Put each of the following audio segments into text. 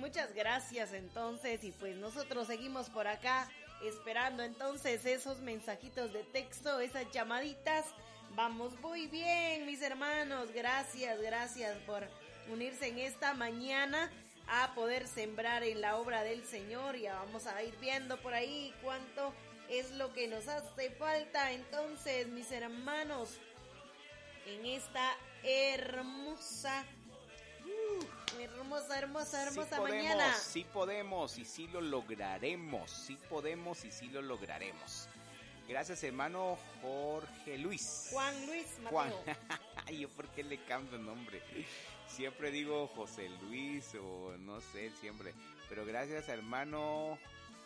muchas gracias entonces, y pues nosotros seguimos por acá esperando entonces esos mensajitos de texto, esas llamaditas. Vamos muy bien, mis hermanos, gracias por unirse en esta mañana a poder sembrar en la obra del Señor. Ya vamos a ir viendo por ahí cuánto es lo que nos hace falta entonces, mis hermanos, en esta hermosa mañana. Sí podemos y sí lo lograremos. Sí podemos y sí lo lograremos. Gracias, hermano Jorge Luis. Juan Luis Mateo. Juan. ¿Yo por qué le cambio el nombre? Siempre digo José Luis o no sé, siempre. Pero gracias, hermano.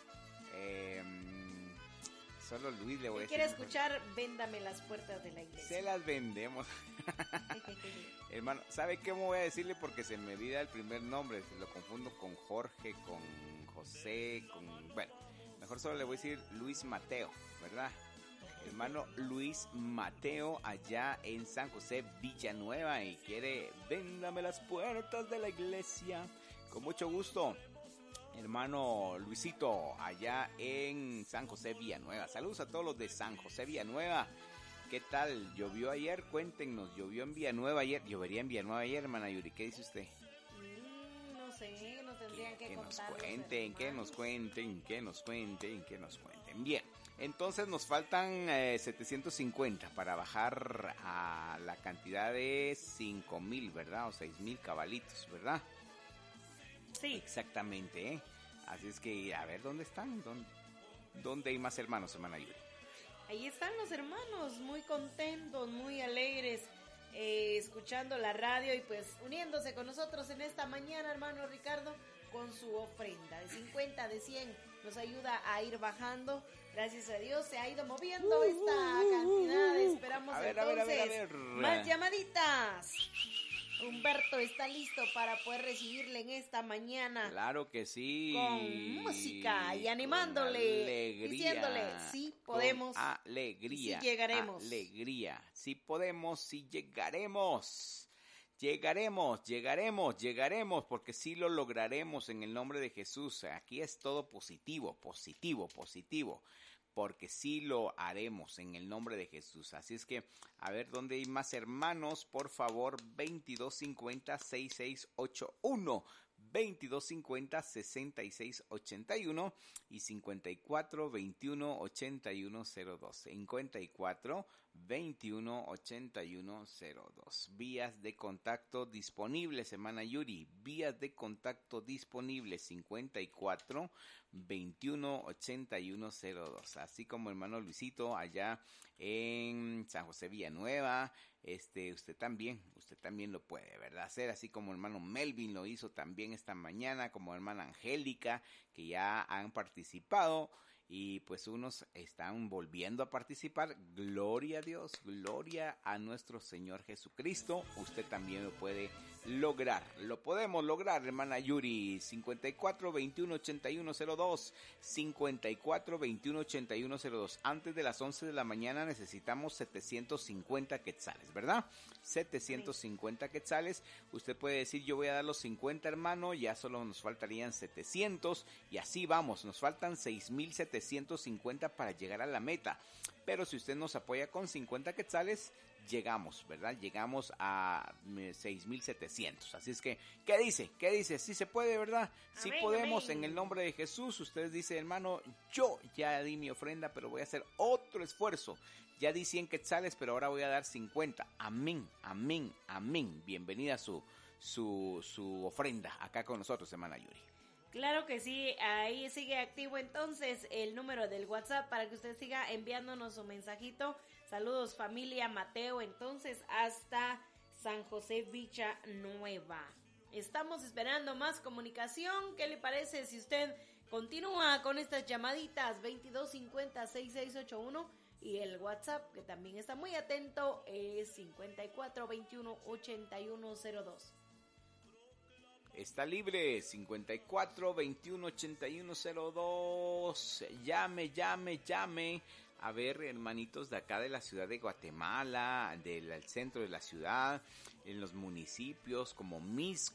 Solo Luis le voy a decir. ¿Quiere escuchar? Véndame las puertas de la iglesia. Se las vendemos. Hermano, ¿sabe qué me voy a decirle? Porque se me olvida el primer nombre. Lo confundo con Jorge, con José, con... Bueno, mejor solo le voy a decir Luis Mateo, ¿verdad? Hermano Luis Mateo, allá en San José, Villanueva. Y quiere, véndame las puertas de la iglesia. Con mucho gusto. Hermano Luisito, allá en San José Villanueva. Saludos a todos los de San José Villanueva. ¿Qué tal? ¿Llovió ayer? Cuéntenos, ¿llovió en Villanueva ayer? ¿Llovería en Villanueva ayer, hermana Yuri? ¿Qué dice usted? No sé, nos tendrían que contar. Que nos cuenten. Bien, entonces nos faltan 750 para bajar a la cantidad de 5,000, ¿verdad? O 6,000 cabalitos, ¿verdad? Sí. Exactamente, ¿eh? Así es que, a ver, ¿dónde están? ¿Dónde hay más hermanos, hermana Yuri? Ahí están los hermanos, muy contentos, muy alegres, escuchando la radio y pues uniéndose con nosotros en esta mañana, hermano Ricardo, con su ofrenda de 50, de 100. Nos ayuda a ir bajando. Gracias a Dios se ha ido moviendo esta cantidad. Esperamos a ver. Más llamaditas. Humberto está listo para poder recibirle en esta mañana. Claro que sí. Con música y animándole, diciéndole, sí podemos. Alegría. Sí llegaremos. Alegría. Sí podemos, sí llegaremos. Llegaremos, porque sí lo lograremos en el nombre de Jesús. Aquí es todo positivo. Porque sí lo haremos en el nombre de Jesús. Así es que, a ver, ¿dónde hay más hermanos? Por favor, 2250-6681, 2250-6681 y 54-21-8102, 54-21-8102. Vías de contacto disponibles, hermana Yuri, vías de contacto disponibles, 54-21-8102. Así como hermano Luisito allá en San José Villanueva, usted también lo puede, ¿verdad? Hacer así como hermano Melvin lo hizo también esta mañana, como hermana Angélica, que ya han participado. Y pues unos están volviendo a participar. Gloria a Dios, gloria a nuestro Señor Jesucristo. Usted también lo puede lograr. Lo podemos lograr, hermana Yuri. 54-21-8102. 54-21-8102. Antes de las 11 de la mañana necesitamos 750 quetzales, ¿verdad? 750 quetzales. Usted puede decir, yo voy a dar los 50, hermano. Ya solo nos faltarían 700. Y así vamos. Nos faltan 6,750 para llegar a la meta. Pero si usted nos apoya con 50 quetzales, llegamos, ¿verdad? Llegamos a 6,700. Así es que, ¿qué dice? Sí se puede, ¿verdad? Sí podemos, en el nombre de Jesús. Usted dice, hermano, yo ya di mi ofrenda, pero voy a hacer otro esfuerzo. Ya di 100 quetzales, pero ahora voy a dar 50. Amén. Bienvenida su ofrenda acá con nosotros, hermana Yuri. Claro que sí, ahí sigue activo entonces el número del WhatsApp para que usted siga enviándonos su mensajito. Saludos familia Mateo, entonces hasta San José Villanueva. Estamos esperando más comunicación. ¿Qué le parece si usted continúa con estas llamaditas? 2250-6681 y el WhatsApp, que también está muy atento, es 54-21-8102. Está libre, 54-21-8102. Llame. A ver, hermanitos de acá de la ciudad de Guatemala, del centro de la ciudad, en los municipios como